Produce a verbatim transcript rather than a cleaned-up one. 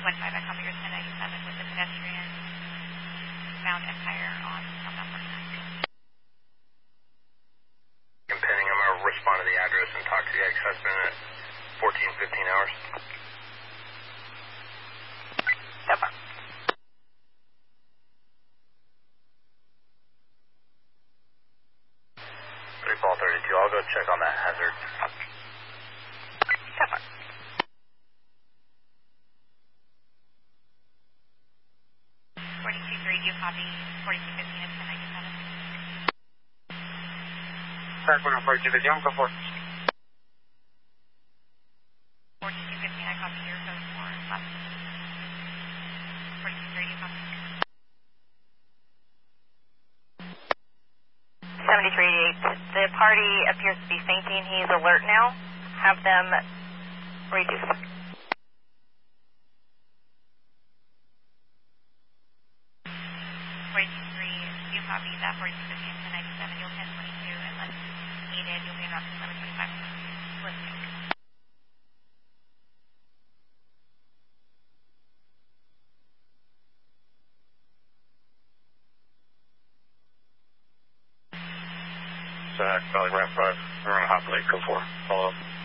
one five, I copy your ten ninety-seven with the pedestrian bound Empire on southbound forty-nine. Impending, I'm going to respond to the address and talk to the ex-husband at fourteen fifteen hours. So far. three ball thirty-two, I'll go check on that hazard. So far. forty-two three, do you copy forty-two fifteen of ten ninety-seven? Track one on forty-two fifteen, go for it. forty-two fifteen, I copy your code for left. forty-two three, do you copy? seventy-three eighty-eight, the party appears to be fainting. He's alert now. Have them reduce. forty-two three, you copy that forty-two fifteen to ninety-seven, you'll ten twenty-two, unless needed, you'll be about seven twenty-five. Listening. Zach, Valley Ramp five, we're on a hot lake, go for it. Follow up.